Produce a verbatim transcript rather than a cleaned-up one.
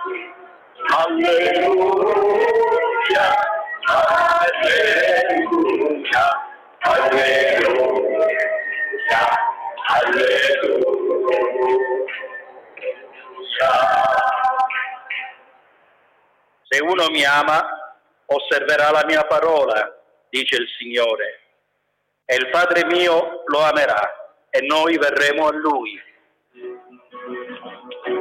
Alleluia, alleluia, alleluia, alleluia. Se uno mi ama, osserverà la mia parola, dice il Signore, e il Padre mio lo amerà, e noi verremo a Lui.